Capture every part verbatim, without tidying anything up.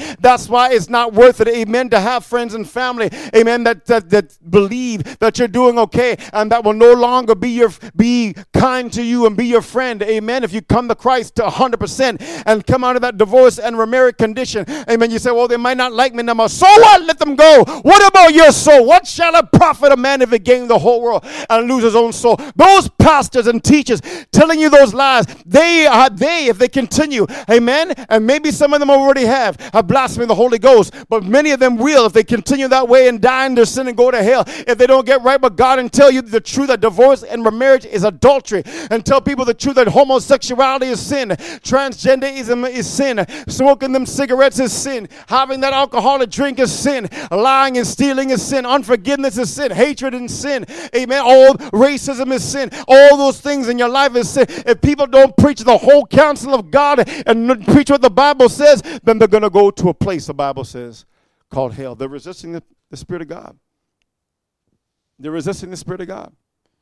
That's why it's not worth it, amen, to have friends and family, amen, that, that, that believe that you're doing okay and that will no longer be your be kind to you and be your friend, amen. If you come to Christ to one hundred percent and come out of that divorce and remarried condition, amen, you say, well, they might not like me no more. So what? Let them go. What about your soul? What shall it profit a man if he gain the whole world and lose his own soul? Those pastors and teachers telling you those lies, they are they, if they continue, amen, and maybe some of them already have, have blasphemed the Holy Ghost, but many of them will if they continue that way and die in their sin and go to hell. If they don't get right with God and tell you the truth that divorce and remarriage is adultery, and tell people the truth that homosexuality is sin, transgenderism is sin, smoking them cigarettes is sin, having that alcoholic drink is sin, lying and stealing is sin, unforgiveness is sin, hatred is sin, amen, all racism is sin, all those things in your life is sin. If people don't preach the whole counsel of God and preach what the Bible says, then they're going to go to a place, the Bible says, called hell. They're resisting the, the Spirit of God. They're resisting the Spirit of God.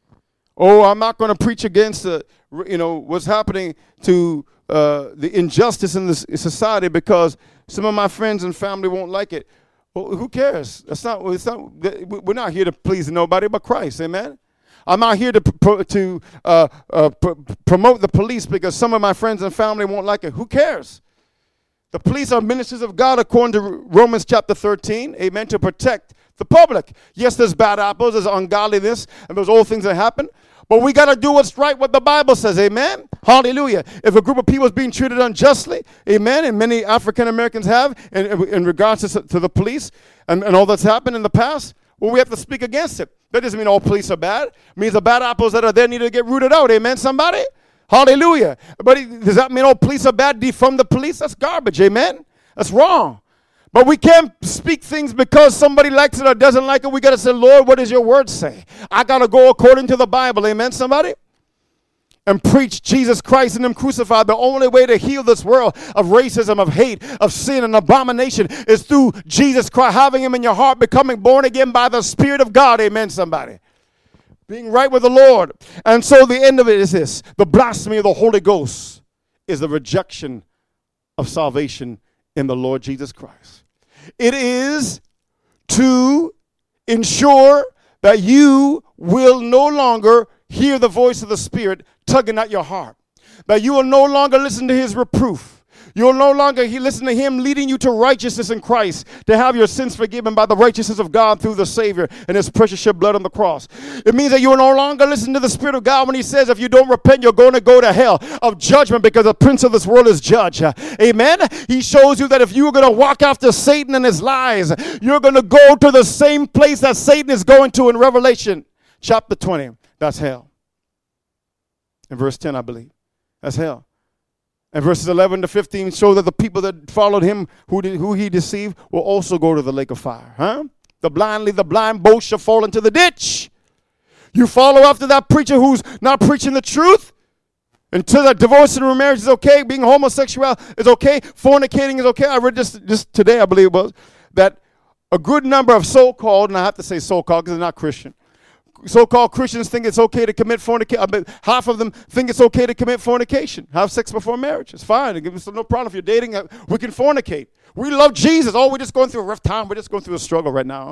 Oh, I'm not going to preach against the, you know, what's happening to uh, the injustice in this society because some of my friends and family won't like it. Well, who cares? That's not. It's not. We're not here to please nobody but Christ. Amen. I'm not here to pro- to uh, uh, pr- promote the police because some of my friends and family won't like it. Who cares? The police are ministers of God according to Romans chapter thirteen. Amen. To protect the public. Yes, there's bad apples, there's ungodliness, and there's all things that happen. But we got to do what's right, what the Bible says, amen? Hallelujah. If a group of people is being treated unjustly, amen, and many African Americans have in, in regards to, to the police and, and all that's happened in the past, well, we have to speak against it. That doesn't mean all police are bad. It means the bad apples that are there need to get rooted out, amen, somebody? Hallelujah. But does that mean all police are bad? Defund the police? That's garbage, amen? That's wrong. But we can't speak things because somebody likes it or doesn't like it. We got to say, Lord, what does your word say? I got to go according to the Bible. Amen, somebody? And preach Jesus Christ and him crucified. The only way to heal this world of racism, of hate, of sin and abomination is through Jesus Christ, having him in your heart, becoming born again by the Spirit of God. Amen, somebody? Being right with the Lord. And so the end of it is this. The blasphemy of the Holy Ghost is the rejection of salvation in the Lord Jesus Christ. It is to ensure that you will no longer hear the voice of the Spirit tugging at your heart. That you will no longer listen to his reproof. You will no longer he listen to him leading you to righteousness in Christ, to have your sins forgiven by the righteousness of God through the Savior and his precious shed blood on the cross. It means that you will no longer listen to the Spirit of God when he says if you don't repent, you're going to go to hell of judgment because the prince of this world is judge. Amen? He shows you that if you're going to walk after Satan and his lies, you're going to go to the same place that Satan is going to in Revelation chapter twenty. That's hell. In verse ten, I believe. That's hell. And verses eleven to fifteen show that the people that followed him, who did, who he deceived, will also go to the lake of fire. Huh? The blindly, the blind both shall fall into the ditch. You follow after that preacher who's not preaching the truth until that divorce and remarriage is okay, being homosexual is okay, fornicating is okay. I read this just today, I believe it was, that a good number of so-called, and I have to say so-called because they're not Christian, so-called Christians think it's okay to commit fornication. I mean, half of them think it's okay to commit fornication. Have sex before marriage. It's fine. It's no problem if you're dating. We can fornicate. We love Jesus. Oh, we're just going through a rough time. We're just going through a struggle right now.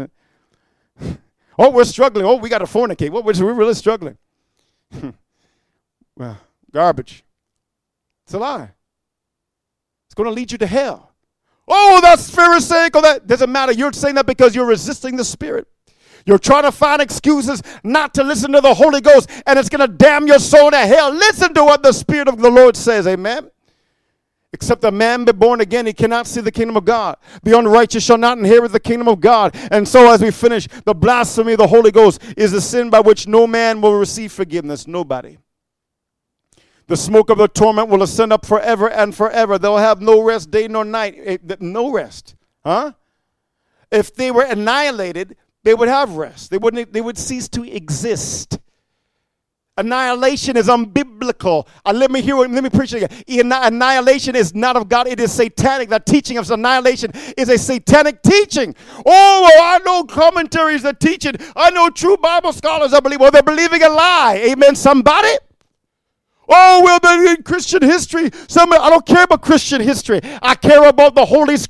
Oh, we're struggling. Oh, we got to fornicate. Well, we're really struggling. Well, garbage. It's a lie. It's going to lead you to hell. Oh, that's Pharisaical. That doesn't matter. You're saying that because you're resisting the Spirit. You're trying to find excuses not to listen to the Holy Ghost, and it's going to damn your soul to hell. Listen to what the Spirit of the Lord says, amen? Except a man be born again, he cannot see the kingdom of God. The unrighteous shall not inherit the kingdom of God. And so as we finish, the blasphemy of the Holy Ghost is the sin by which no man will receive forgiveness. Nobody. The smoke of the torment will ascend up forever and forever. They'll have no rest day nor night. No rest. Huh? If they were annihilated, they would have rest. They wouldn't. They would cease to exist. Annihilation is unbiblical. Uh, let me hear. Let me preach it again. Annihilation is not of God. It is satanic. The teaching of annihilation is a satanic teaching. Oh, well, I know commentaries that teach it. I know true Bible scholars that believe. Well, they're believing a lie. Amen. Somebody. Oh, well, then in Christian history, somebody, I don't care about Christian history. I care about the Holy Spirit.